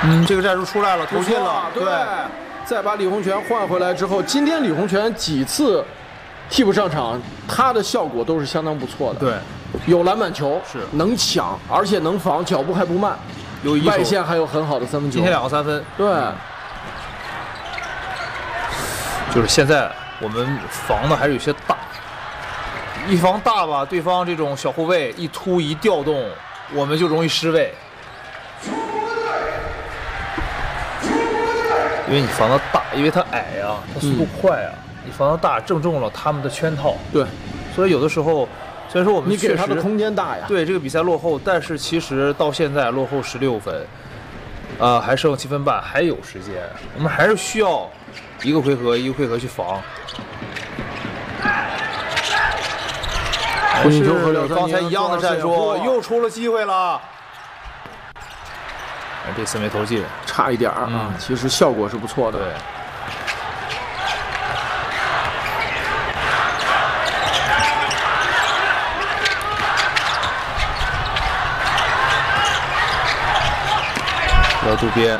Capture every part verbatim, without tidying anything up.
嗯，这个战术出来了，投进了， 对。对再把李洪权换回来之后，今天李洪权几次替补上场，他的效果都是相当不错的。 对， 有篮板球， 是能抢，而且能防，脚步还不慢， 有一外线还有很好的三分球。 今天两个三分。 对， 就是现在我们防的还是有些大，一防大吧，对方这种小后卫一突一调动，我们就容易失位。因为你防的大，因为他矮呀、啊，他速度快啊，嗯、你防的大正中了他们的圈套。 对， 所以有的时候，虽然说我们你给他的空间大呀， 对这个比赛落后，但是其实到现在落后十六分，呃，还剩七分半，还有时间，我们还是需要一个回合一个回合去防。还是刚才一样的战术，又出了机会了。这次没投进， 差一点儿、嗯、啊，其实效果是不错的。 对，到渡边，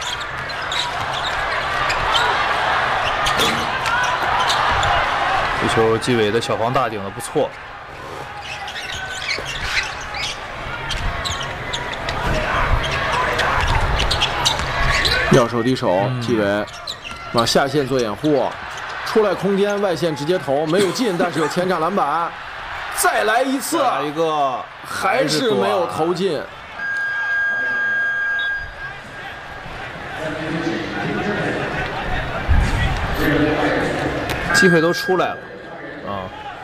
这球纪委的小防大顶的不错。 要手递手，纪委往下线做掩护，出来空间外线直接投，没有进，但是有前场篮板，再来一次， 来一个还是没有投进。 机会都出来了，啊。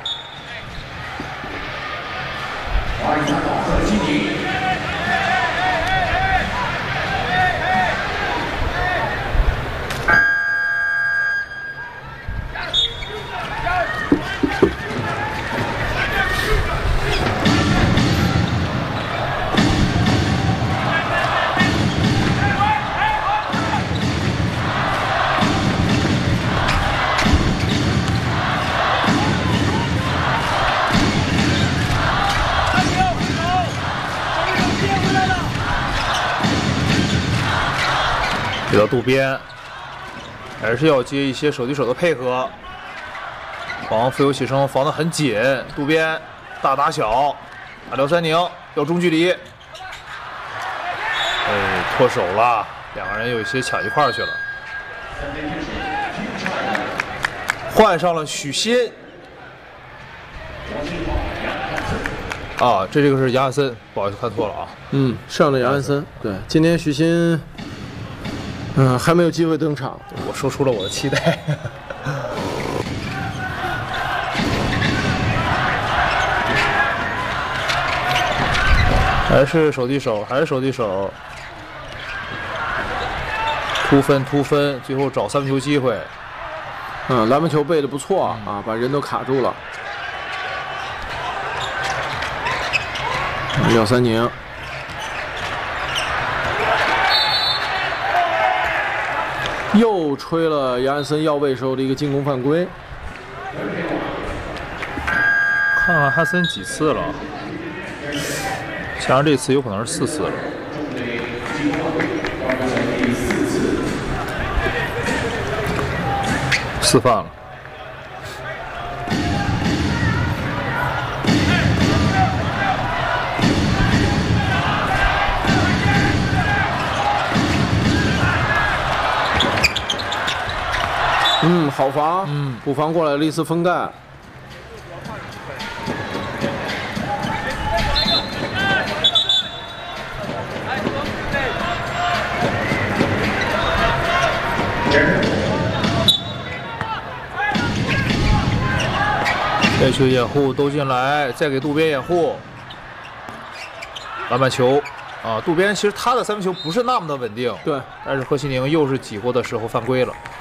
给到渡边，还是要接一些手递手的配合，防自由起身防得很紧。渡边大打小，打廖三宁要中距离，哎，脱手了，两个人有一些抢一块儿去了。换上了许昕，啊，这这个是杨汉森，不好意思看错了啊。 嗯，上了杨汉森，对，今天许昕。嗯，还没有机会登场， 我说出了我的期待。还是手递手，还是手递手，突分突分，最后找三分球机会。 嗯，篮板球背的不错啊，把人都卡住了。廖三宁。又吹了杨安森要位时候的一个进攻犯规。 看看汉森几次了，加上这次有可能是四次了。四犯了。 嗯，好防，嗯，补防过来了一次封盖。 再去掩护都进来，再给渡边掩护。篮板球啊，渡边其实他的三分球不是那么的稳定， 对， 但是贺西宁又是挤过的时候犯规了。